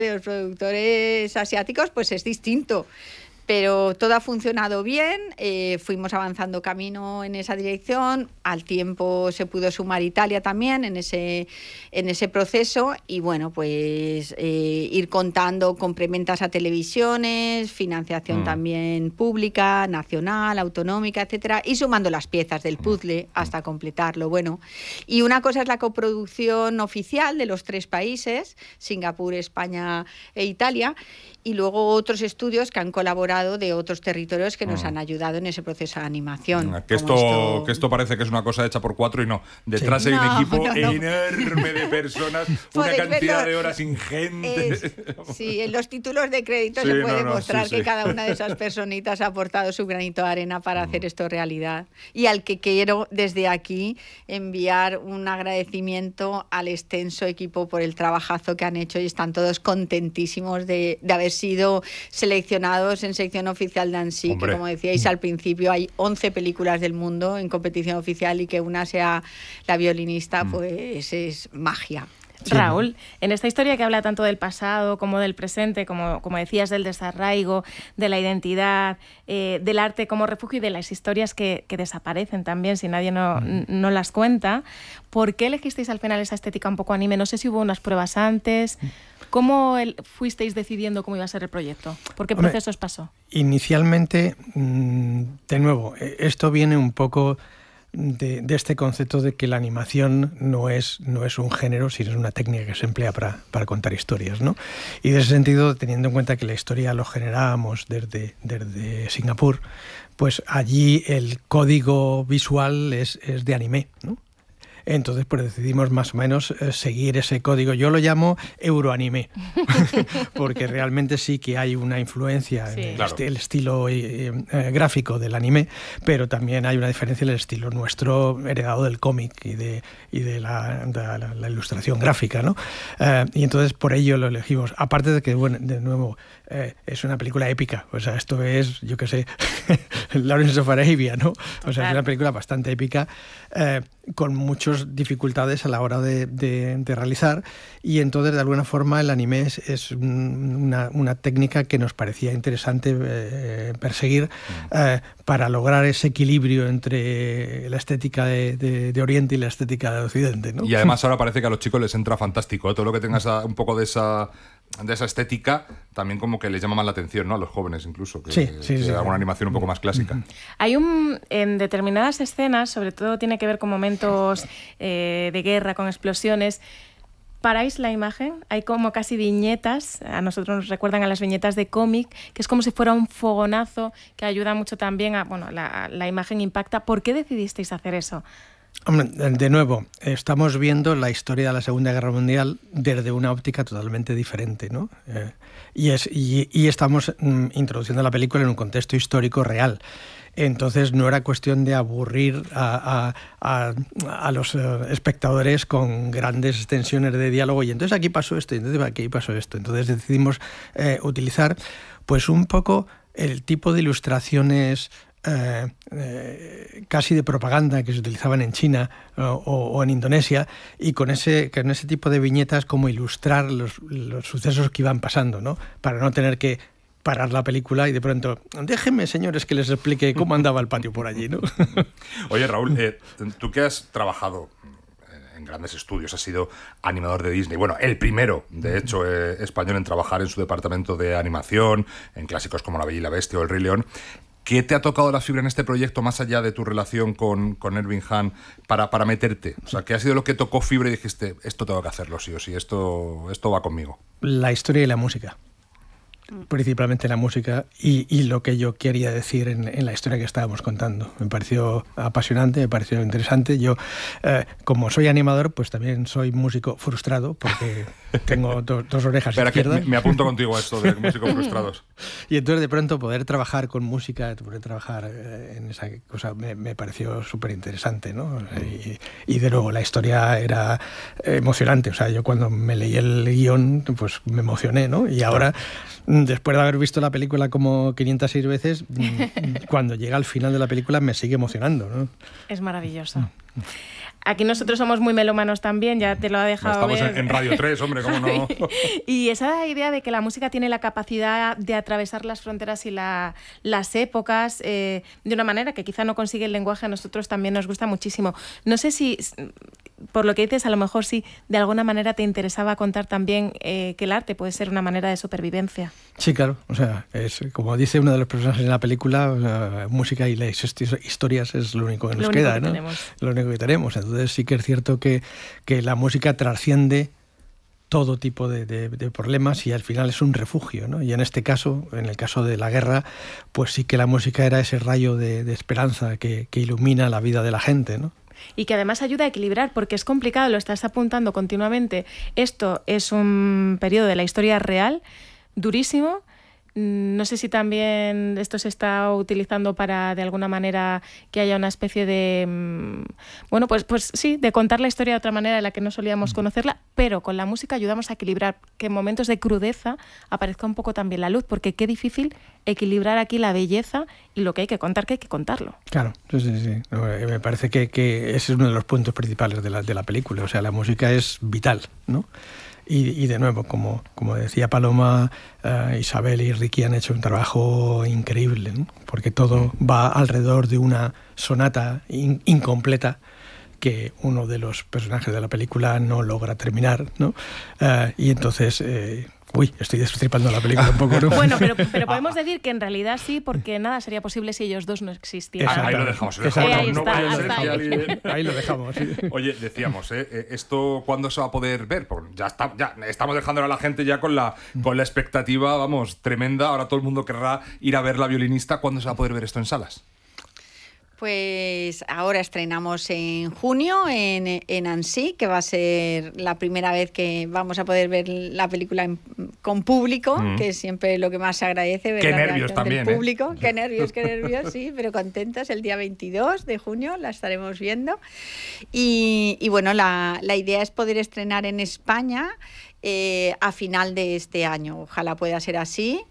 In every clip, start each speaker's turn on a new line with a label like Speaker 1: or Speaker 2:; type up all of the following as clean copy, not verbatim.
Speaker 1: de los productores asiáticos pues es distinto. Pero todo ha funcionado bien, fuimos avanzando camino en esa dirección, al tiempo se pudo sumar Italia también en ese proceso y bueno, pues ir contando con preventas a televisiones, financiación también pública, nacional, autonómica, etcétera, y sumando las piezas del puzzle hasta completarlo. Bueno, y una cosa es la coproducción oficial de los 3 países, Singapur, España e Italia, y luego otros estudios que han colaborado de otros territorios que nos han ayudado en ese proceso de animación.
Speaker 2: Que esto parece que es una cosa hecha por 4 y no. Detrás hay un equipo enorme de personas, una cantidad de horas ingente.
Speaker 1: Sí, en los títulos de crédito se puede mostrar que cada una de esas personitas ha aportado su granito de arena para hacer esto realidad. Y al que quiero desde aquí enviar un agradecimiento al extenso equipo por el trabajazo que han hecho y están todos contentísimos de haber sido seleccionados en sección oficial de Annecy, que como decíais al principio hay 11 películas del mundo en competición oficial y que una sea la violinista, pues es magia.
Speaker 3: Sí. Raúl, en esta historia que habla tanto del pasado como del presente, como decías, del desarraigo, de la identidad, del arte como refugio y de las historias que desaparecen también si nadie no las cuenta, ¿por qué elegisteis al final esa estética un poco anime? No sé si hubo unas pruebas antes. ¿Cómo fuisteis decidiendo cómo iba a ser el proyecto? ¿Por qué procesos pasó?
Speaker 4: Inicialmente, de nuevo, esto viene un poco de este concepto de que la animación no es un género, sino es una técnica que se emplea para contar historias, ¿no? Y de ese sentido, teniendo en cuenta que la historia lo generábamos desde Singapur, pues allí el código visual es de anime, ¿no? Entonces, pues decidimos más o menos seguir ese código. Yo lo llamo euroanime, porque realmente sí que hay una influencia en el estilo gráfico del anime, pero también hay una diferencia en el estilo nuestro heredado del cómic y de la ilustración gráfica, ¿no? Y entonces por ello lo elegimos. Aparte de que, bueno, de nuevo, es una película épica. O sea, esto es, yo qué sé, Lawrence of Arabia, ¿no? O sea, es una película bastante épica, con muchas dificultades a la hora de realizar, y entonces de alguna forma el anime es una técnica que nos parecía interesante perseguir para lograr ese equilibrio entre la estética de Oriente y la estética de Occidente, ¿no?
Speaker 2: Y además ahora parece que a los chicos les entra fantástico, ¿eh? Todo lo que tengas un poco de esa estética también como que les llama más la atención, ¿no? A los jóvenes incluso, que alguna animación un poco más clásica.
Speaker 3: Hay en determinadas escenas, sobre todo tiene que ver con momentos de guerra, con explosiones, paráis la imagen, hay como casi viñetas, a nosotros nos recuerdan a las viñetas de cómic, que es como si fuera un fogonazo que ayuda mucho también a, bueno, la imagen impacta. ¿Por qué decidisteis hacer eso?
Speaker 4: Hombre, de nuevo, estamos viendo la historia de la Segunda Guerra Mundial desde una óptica totalmente diferente, ¿no? Y estamos introduciendo la película en un contexto histórico real. Entonces no era cuestión de aburrir a los espectadores con grandes extensiones de diálogo, y entonces aquí pasó esto, y entonces aquí pasó esto. Entonces decidimos utilizar pues un poco el tipo de ilustraciones casi de propaganda que se utilizaban en China o en Indonesia, y con ese tipo de viñetas como ilustrar los sucesos que iban pasando, ¿no? Para no tener que parar la película y de pronto, déjenme, señores, que les explique cómo andaba el patio por allí, ¿no?
Speaker 2: Oye, Raúl, tú que has trabajado en grandes estudios, has sido animador de Disney, bueno, el primero, de hecho, español en trabajar en su departamento de animación, en clásicos como La Bella y la Bestia o El Rey León. ¿Qué te ha tocado la fibra en este proyecto, más allá de tu relación con Irving Hahn, para meterte? O sea, ¿qué ha sido lo que tocó fibra y dijiste, esto tengo que hacerlo sí o sí, esto va conmigo?
Speaker 4: La historia y la música. Principalmente la música y lo que yo quería decir en la historia que estábamos contando. Me pareció apasionante, me pareció interesante. Yo, como soy animador, pues también soy músico frustrado, porque tengo dos orejas izquierdas.
Speaker 2: Que me apunto contigo a esto de músicos frustrados.
Speaker 4: Y entonces de pronto poder trabajar con música, poder trabajar en esa cosa me pareció súper interesante, ¿no? Y de nuevo la historia era emocionante. O sea, yo cuando me leí el guión, pues me emocioné, ¿no? Y ahora, después de haber visto la película como 506 veces, cuando llega al final de la película me sigue emocionando, ¿no?
Speaker 3: Es maravilloso. Aquí nosotros somos muy melómanos también, ya te lo ha dejado
Speaker 2: Estamos
Speaker 3: ver.
Speaker 2: en Radio 3, hombre, ¿cómo no?
Speaker 3: Y esa idea de que la música tiene la capacidad de atravesar las fronteras y las épocas de una manera que quizá no consigue el lenguaje, a nosotros también nos gusta muchísimo. No sé si, por lo que dices, a lo mejor sí, de alguna manera te interesaba contar también que el arte puede ser una manera de supervivencia.
Speaker 4: Sí, claro. O sea, es como dice uno de los personajes en la película, la música y las historias es lo único que nos queda, ¿no? Lo único que tenemos. Entonces sí que es cierto que la música trasciende todo tipo de problemas y al final es un refugio, ¿no? Y en este caso, en el caso de la guerra, pues sí que la música era ese rayo de esperanza que ilumina la vida de la gente, ¿no?
Speaker 3: Y que además ayuda a equilibrar, porque es complicado, lo estás apuntando continuamente. Esto es un periodo de la historia real, durísimo. No sé si también esto se está utilizando para, de alguna manera, que haya una especie de... Bueno, pues sí, de contar la historia de otra manera de la que no solíamos conocerla, pero con la música ayudamos a equilibrar, que en momentos de crudeza aparezca un poco también la luz, porque qué difícil equilibrar aquí la belleza y lo que hay que contar, que hay que contarlo.
Speaker 4: Claro, sí. Me parece que ese es uno de los puntos principales de la película. O sea, la música es vital, ¿no? Y de nuevo, como decía Paloma, Isabel y Ricky han hecho un trabajo increíble, ¿no? Porque todo va alrededor de una sonata incompleta que uno de los personajes de la película no logra terminar, ¿no? Y entonces... estoy destripando la película un poco, ¿no?
Speaker 3: Bueno, pero podemos decir que en realidad sí, porque nada sería posible si ellos dos no existieran.
Speaker 2: Ahí lo dejamos.
Speaker 4: Ahí lo dejamos. Sí.
Speaker 2: Oye, decíamos, ¿esto cuándo se va a poder ver? Porque ya estamos dejándolo a la gente ya con la expectativa, vamos, tremenda. Ahora todo el mundo querrá ir a ver La violinista. ¿Cuándo se va a poder ver esto en salas?
Speaker 1: Pues ahora estrenamos en junio en Annecy, que va a ser la primera vez que vamos a poder ver la película con público, que es siempre lo que más se agradece, ver
Speaker 2: qué
Speaker 1: la
Speaker 2: nervios
Speaker 1: reacción
Speaker 2: también,
Speaker 1: del público. Qué nervios, sí, pero contentas. El día 22 de junio la estaremos viendo. Y bueno, la idea es poder estrenar en España a final de este año. Ojalá pueda ser así.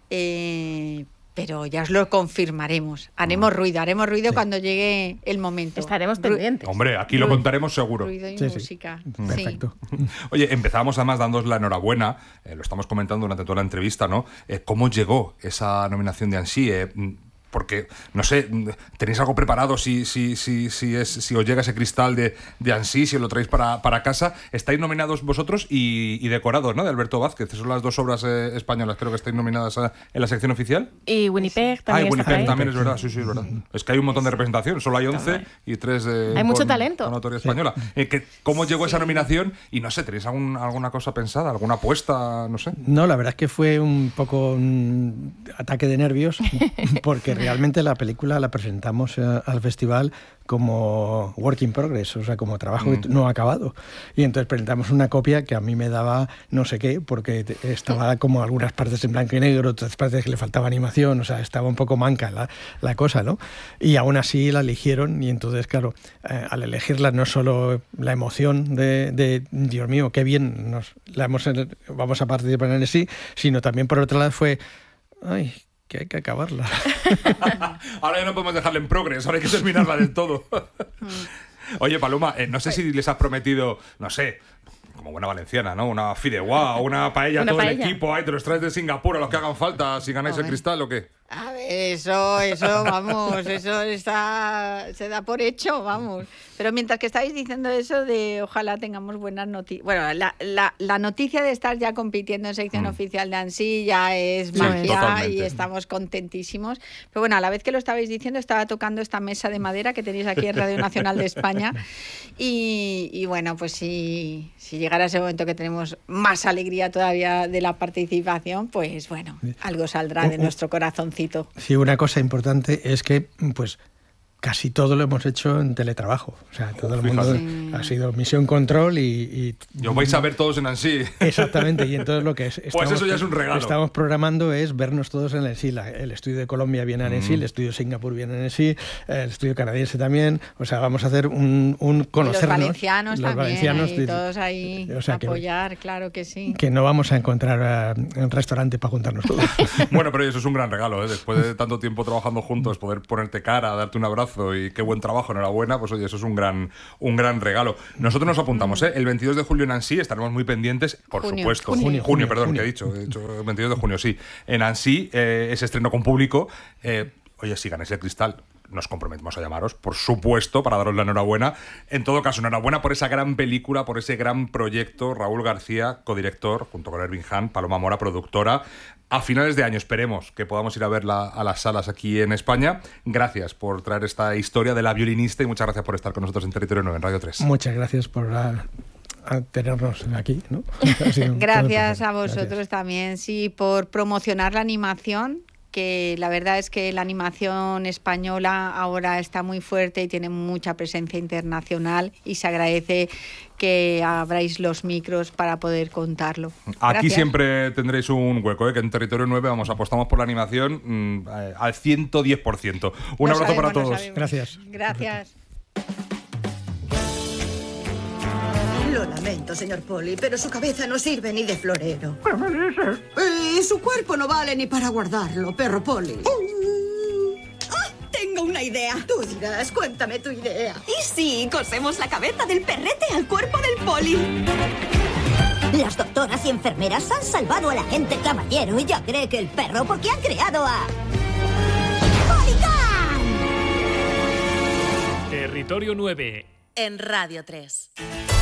Speaker 1: Pero ya os lo confirmaremos. Haremos ruido sí. Cuando llegue el momento.
Speaker 3: Estaremos pendientes.
Speaker 2: Hombre, aquí lo contaremos seguro.
Speaker 1: Ruido y música.
Speaker 4: Sí. Perfecto.
Speaker 2: Oye, empezamos además dándos la enhorabuena, lo estamos comentando durante toda la entrevista, ¿no? ¿Cómo llegó esa nominación de Annecy? Porque, no sé, ¿tenéis algo preparado si os llega ese cristal de Annecy, si os lo traéis para casa? Estáis nominados vosotros y decorados, ¿no? De Alberto Vázquez. Son las dos obras españolas, creo que estáis nominadas en la sección oficial.
Speaker 3: Y Winnipeg también.
Speaker 2: Winnipeg también, es verdad, sí, es verdad. Es que hay un montón de representación, solo hay 11 y 3
Speaker 3: hay mucho talento.
Speaker 2: Con autoría española. ¿Cómo llegó esa nominación? Y no sé, ¿tenéis alguna cosa pensada, alguna apuesta, no sé?
Speaker 4: No, la verdad es que fue un poco un ataque de nervios, porque realmente la película la presentamos al festival como work in progress, o sea, como trabajo no acabado. Y entonces presentamos una copia que a mí me daba no sé qué, porque estaba como algunas partes en blanco y negro, otras partes que le faltaba animación, o sea, estaba un poco manca la cosa, ¿no? Y aún así la eligieron y entonces, claro, al elegirla no solo la emoción de Dios mío, qué bien, vamos a participar en sí, sino también por otro lado fue, ay, que hay que acabarla.
Speaker 2: Ahora ya no podemos dejarla en progress, ahora hay que terminarla del todo. Oye, Paloma, no sé si les has prometido, no sé, como buena valenciana, ¿no? Una fideuá o una paella a todo el equipo, te los traes de Singapur a los que hagan falta si ganáis el cristal o qué.
Speaker 1: A ver, eso, vamos, eso se da por hecho, vamos. Pero mientras que estáis diciendo eso de ojalá tengamos buenas noticias. Bueno, la noticia de estar ya compitiendo en sección oficial de Annecy ya es magia totalmente. Y estamos contentísimos. Pero bueno, a la vez que lo estabais diciendo, estaba tocando esta mesa de madera que tenéis aquí en Radio Nacional de España. Y bueno, pues si llegara ese momento que tenemos más alegría todavía de la participación, pues bueno, algo saldrá de nuestro corazoncito.
Speaker 4: Sí, una cosa importante es que, pues, casi todo lo hemos hecho en teletrabajo. O sea, todo el mundo ha sido misión control y
Speaker 2: os vais a ver todos en Annecy.
Speaker 4: Exactamente, y entonces lo que
Speaker 2: pues eso ya es un regalo.
Speaker 4: Estamos programando es vernos todos en Annecy. El estudio de Colombia viene a Annecy, el estudio de Singapur viene a Annecy, el estudio canadiense también. O sea, vamos a hacer un conocernos.
Speaker 1: Los valencianos también, todos ahí, o sea, apoyar, claro que sí.
Speaker 4: Que no vamos a encontrar un restaurante para juntarnos todos.
Speaker 2: Bueno, pero eso es un gran regalo, ¿eh? Después de tanto tiempo trabajando juntos, poder ponerte cara, darte un abrazo. abrazo y qué buen trabajo, enhorabuena, pues oye, eso es un gran regalo. Nosotros nos apuntamos, el 22 de julio en Annecy, estaremos muy pendientes, por supuesto. Junio, perdón, que he dicho, el 22 de junio, sí. En Annecy, ese estreno con público. Oye, si ganáis el Cristal, nos comprometemos a llamaros, por supuesto, para daros la enhorabuena. En todo caso, enhorabuena por esa gran película, por ese gran proyecto. Raúl García, codirector, junto con Ervin Hahn, Paloma Mora, productora. A finales de año esperemos que podamos ir a verla a las salas aquí en España. Gracias por traer esta historia de la violinista y muchas gracias por estar con nosotros en Territorio 9, en Radio 3.
Speaker 4: Muchas gracias por a tenernos aquí, ¿no?
Speaker 1: Gracias a vosotros también, sí, por promocionar la animación, que la verdad es que la animación española ahora está muy fuerte y tiene mucha presencia internacional y se agradece que abráis los micros para poder contarlo.
Speaker 2: Aquí siempre tendréis un hueco, que en Territorio 9 apostamos por la animación al 110%. Un abrazo para todos.
Speaker 4: Gracias.
Speaker 1: Gracias.
Speaker 5: Lo lamento, señor Polly, pero su cabeza no sirve ni de florero.
Speaker 6: ¿Qué me dices?
Speaker 5: Y su cuerpo no vale ni para guardarlo, perro Polly. Tengo una idea. Tú dirás, cuéntame tu idea.
Speaker 7: ¿Y si cosemos la cabeza del perrete al cuerpo del Polly?
Speaker 8: Las doctoras y enfermeras han salvado al agente caballero y ya cree que el perro porque han creado a... ¡Polycan!
Speaker 9: Territorio 9
Speaker 7: en Radio 3.